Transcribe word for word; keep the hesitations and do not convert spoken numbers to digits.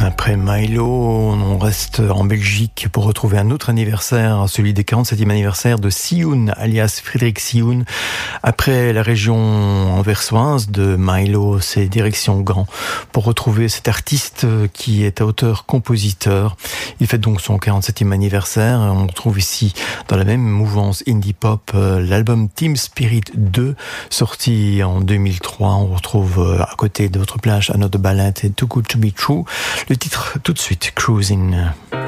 Après Milo, on reste en Belgique pour retrouver un autre anniversaire, celui des quarante-septième anniversaire de Sioun, alias Frédéric Sioun. Après la région anversoise de Milo, c'est direction Gand pour retrouver cet artiste qui est auteur-compositeur. Il fête donc son quarante-septième anniversaire. On retrouve ici, dans la même mouvance indie pop, l'album Team Spirit deux, sorti en deux mille trois. On retrouve à côté de votre plage Another Ballad et Too Good to Be True. Le titre tout de suite, Cruising.